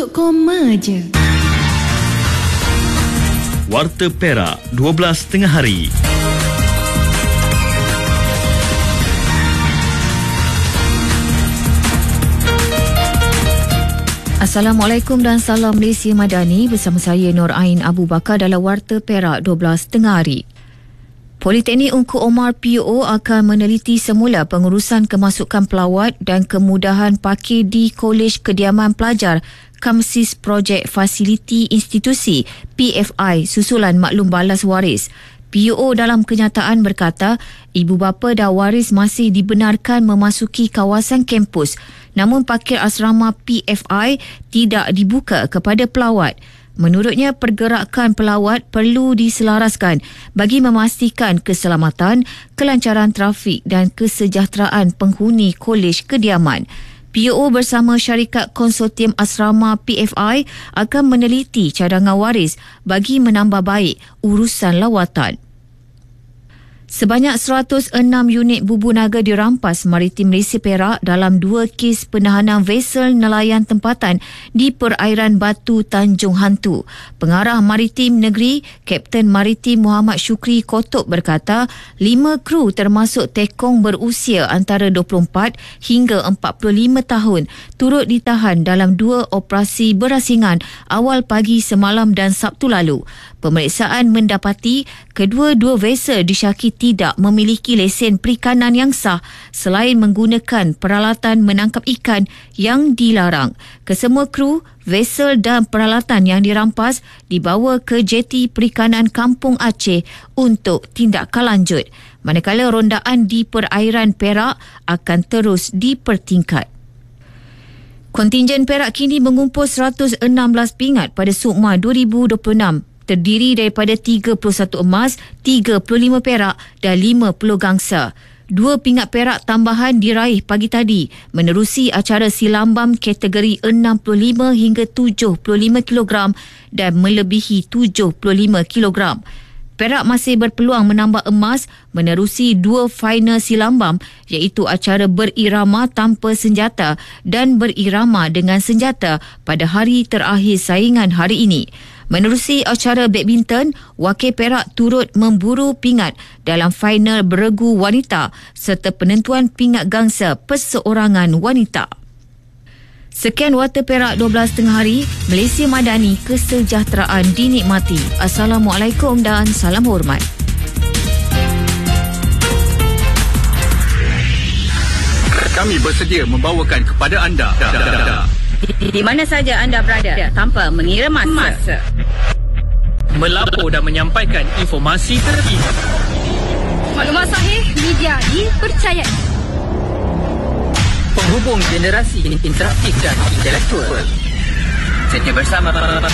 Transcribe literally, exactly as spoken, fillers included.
Untuk koma je. Warta Perak, dua belas tengah hari. Assalamualaikum dan salam Malaysia Madani, bersama saya Nur Ain Abu Bakar dalam Warta Perak dua belas tengah hari. Politeknik Ungku Omar P O akan meneliti semula pengurusan kemasukan pelawat dan kemudahan parkir di Kolej Kediaman Pelajar Kamsis Projek Fasiliti Institusi P F I susulan maklum balas waris. P O dalam kenyataan berkata, ibu bapa dan waris masih dibenarkan memasuki kawasan kampus, namun parkir asrama P F I tidak dibuka kepada pelawat. Menurutnya, pergerakan pelawat perlu diselaraskan bagi memastikan keselamatan, kelancaran trafik dan kesejahteraan penghuni kolej kediaman. P O bersama syarikat konsortium asrama P F I akan meneliti cadangan waris bagi menambah baik urusan lawatan. Sebanyak seratus enam unit bubu naga dirampas Maritim Malaysia Perak dalam dua kes penahanan vesel nelayan tempatan di perairan Batu Tanjung Hantu. Pengarah Maritim Negeri, Kapten Maritim Muhammad Syukri Kotok berkata, lima kru termasuk tekong berusia antara dua puluh empat hingga empat puluh lima tahun turut ditahan dalam dua operasi berasingan awal pagi semalam dan Sabtu lalu. Pemeriksaan mendapati kedua-dua vesel disyaki tidak memiliki lesen perikanan yang sah selain menggunakan peralatan menangkap ikan yang dilarang. Kesemua kru, vesel dan peralatan yang dirampas dibawa ke jeti perikanan Kampung Aceh untuk tindakan lanjut. Manakala rondaan di perairan Perak akan terus dipertingkat. Kontingen Perak kini mengumpul seratus enam belas pingat pada Sukma dua ribu dua puluh enam. Terdiri daripada tiga puluh satu emas, tiga puluh lima perak dan lima puluh gangsa. Dua pingat perak tambahan diraih pagi tadi menerusi acara silambam kategori enam puluh lima hingga tujuh puluh lima kilogram dan melebihi tujuh puluh lima kilogram. Perak masih berpeluang menambah emas menerusi dua final silambam iaitu acara berirama tanpa senjata dan berirama dengan senjata pada hari terakhir saingan hari ini. Menerusi acara badminton, wakil Perak turut memburu pingat dalam final beregu wanita serta penentuan pingat gangsa perseorangan wanita. Sekian Warta Perak dua belas tengah hari. Malaysia Madani, kesejahteraan dinikmati. Assalamualaikum dan salam hormat. Kami bersedia membawakan kepada anda Di, di mana saja anda berada tanpa mengira masa. Melapor dan menyampaikan informasi terkini. Maklumat sahih, media dipercayai. Penghubung generasi interaktif dan intelektual. Setia bersama